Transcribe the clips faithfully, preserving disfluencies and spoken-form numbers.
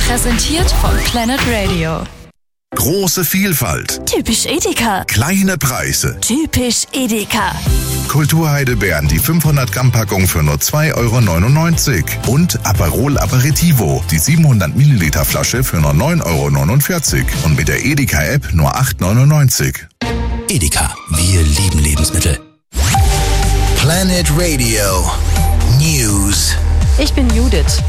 Präsentiert von Planet Radio. Große Vielfalt. Typisch Edeka. Kleine Preise. Typisch Edeka. Kulturheidelbeeren, die fünfhundert Gramm Packung für nur zwei Euro neunundneunzig. Und Aperol Aperitivo, die siebenhundert Milliliter Flasche für nur neun Euro neunundvierzig. Und mit der Edeka-App nur acht Euro neunundneunzig. Edeka, wir lieben Lebensmittel. Planet Radio News. Ich bin Judith.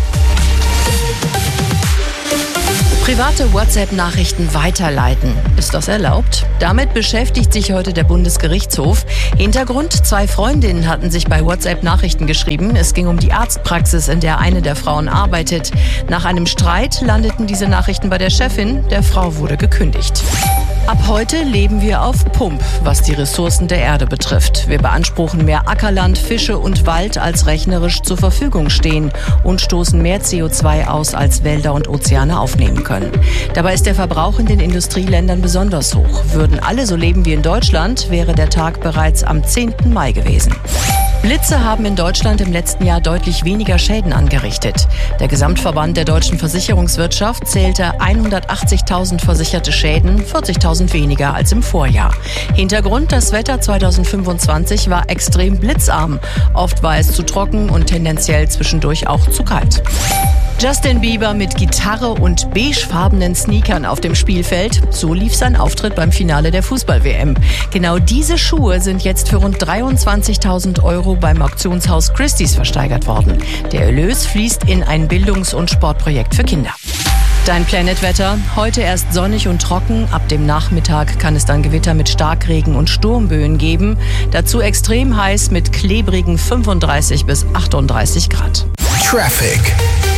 Private WhatsApp-Nachrichten weiterleiten. Ist das erlaubt? Damit beschäftigt sich heute der Bundesgerichtshof. Hintergrund: Zwei Freundinnen hatten sich bei WhatsApp Nachrichten geschrieben. Es ging um die Arztpraxis, in der eine der Frauen arbeitet. Nach einem Streit landeten diese Nachrichten bei der Chefin. Der Frau wurde gekündigt. Ab heute leben wir auf Pump, was die Ressourcen der Erde betrifft. Wir beanspruchen mehr Ackerland, Fische und Wald, als rechnerisch zur Verfügung stehen, und stoßen mehr C O zwei aus, als Wälder und Ozeane aufnehmen können. Dabei ist der Verbrauch in den Industrieländern besonders hoch. Würden alle so leben wie in Deutschland, wäre der Tag bereits am zehnten Mai gewesen. Blitze haben in Deutschland im letzten Jahr deutlich weniger Schäden angerichtet. Der Gesamtverband der deutschen Versicherungswirtschaft zählte hundertachtzigtausend versicherte Schäden, vierzigtausend weniger als im Vorjahr. Hintergrund: Das Wetter zweitausendfünfundzwanzig war extrem blitzarm. Oft war es zu trocken und tendenziell zwischendurch auch zu kalt. Justin Bieber mit Gitarre und beigefarbenen Sneakern auf dem Spielfeld. So lief sein Auftritt beim Finale der Fußball-W M. Genau diese Schuhe sind jetzt für rund dreiundzwanzigtausend Euro beim Auktionshaus Christie's versteigert worden. Der Erlös fließt in ein Bildungs- und Sportprojekt für Kinder. Dein Planet-Wetter: Heute erst sonnig und trocken. Ab dem Nachmittag kann es dann Gewitter mit Starkregen und Sturmböen geben. Dazu extrem heiß mit klebrigen fünfunddreißig bis achtunddreißig Grad. Traffic.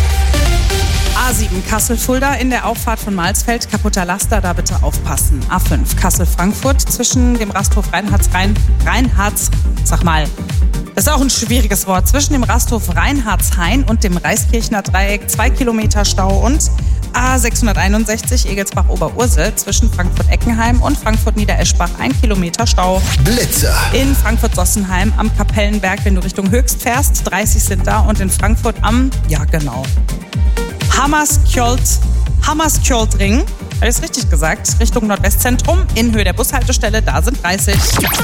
A sieben Kassel-Fulda in der Auffahrt von Malsfeld, kaputter Laster, da bitte aufpassen. A fünf Kassel-Frankfurt zwischen dem Rasthof Reinhardsrhein, Reinhards, sag mal, das ist auch ein schwieriges Wort, zwischen dem Rasthof Reinhardshain und dem Reiskirchner Dreieck zwei Kilometer Stau, und A sechshunderteinundsechzig Egelsbach-Oberursel zwischen Frankfurt-Eckenheim und Frankfurt-Niedereschbach ein Kilometer Stau. Blitzer. In Frankfurt-Sossenheim am Kapellenberg, wenn du Richtung Höchst fährst, dreißig sind da, und in Frankfurt am, ja genau, Hammerskjold, Hammerskjoldring, habe ich es richtig gesagt, Richtung Nordwestzentrum, in Höhe der Bushaltestelle, da sind dreißig.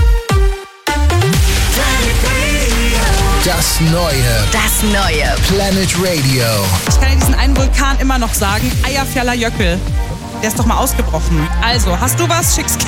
Das Neue. Das Neue. Planet Radio. Ich kann ja diesen einen Vulkan immer noch sagen, Eyjafjallajökull. Der ist doch mal ausgebrochen. Also, hast du was? Schick's